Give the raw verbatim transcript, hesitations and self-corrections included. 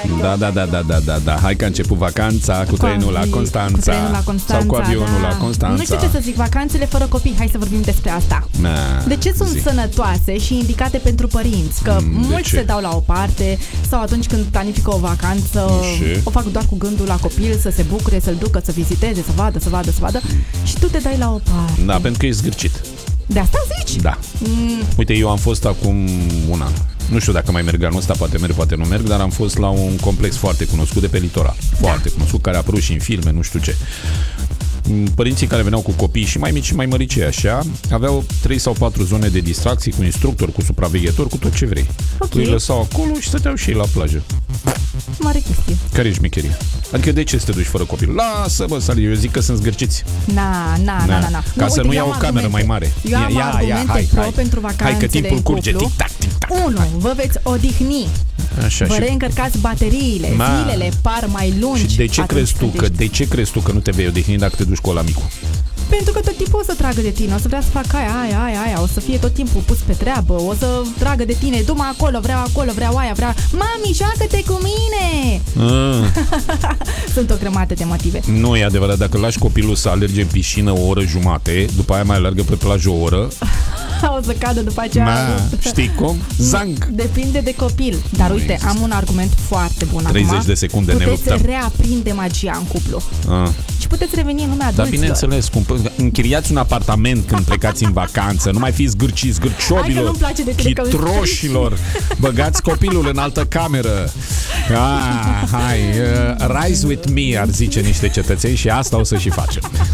Da, da, da, da, da, da, da. Hai că a început vacanța cu trenul la Constanța. Cu trenul la Constanța, sau cu avionul da. la Constanța. Nu știu ce să zic, vacanțele fără copii. Hai să vorbim despre asta. Na, De ce sunt zi. sănătoase și indicate pentru părinți? Că Mm, de mulți ce? se dau la o parte sau atunci când planifică o vacanță Și? o fac doar cu gândul la copil, să se bucure, să-l ducă, să viziteze, să vadă, să vadă, să vadă și tu te dai la o parte. Da, pentru că e zgârcit. De asta zici? Da. Mm, Uite, eu am fost acum un an. Nu știu dacă mai merg anul ăsta, poate merg, poate nu merg, dar am fost la un complex foarte cunoscut de pe litoral. Foarte cunoscut, care a apărut și în filme, nu știu ce. Părinții care veneau cu copii și mai mici și mai măricei așa, aveau trei sau patru zone de distracții cu instructor, cu supraveghetor, cu tot ce vrei. Ok. Tu îi lăsau acolo și stăteau și ei la plajă. mare chestie. Care e șmecheria? Adică de ce să te duci fără copil? Lasă, bă, Sali, eu zic că sunt zgârciți. Na, na, na, na, na. Ca Nu, să uite, nu eu iau o am cameră mai argumente. mare. Eu am Ia, ia, argumente hai, pro hai. pentru Hai vacanțele că timpul în curge, cuplu. tic-tac, tic-tac. unu. Vă veți odihni. Așa, Vă și, reîncărcați bateriile. Ma. Zilele par mai lungi. și de ce atunci crezi tu când că ești- de ce crezi tu că nu te vei odihni dacă te duci cu ăla micu? Pentru că tot timpul o să tragă de tine, o să vrea să facă aia, aia, aia, aia, o să fie tot timpul pus pe treabă, o să tragă de tine, du-mă acolo, vreau acolo, vreau aia, vreau... Mami, joacă-te cu mine! Ah, Sunt o grămadă de motive. nu e adevărat, dacă lași copilul să alerge în piscină o oră jumate, după aia mai alergă pe plajă o oră, O să cadă după aceea. ma, știi cum? Zang! Depinde de copil. Dar Nu uite, există. am un argument foarte bun treizeci acum. de secunde, ne Puteți luptăm. reaprinde magia în cuplu. Ah. Și puteți reveni în lumea Dar adulților. bineînțeles, cum, închiriați un apartament când plecați în vacanță, nu mai fiți zgârciți, Hai că zgârciobilor, nu-mi place de tine că îmi chitroșilor, băgați copilul în altă cameră. Ah, hai, uh, rise with me, ar zice niște cetățeni și asta o să și facem.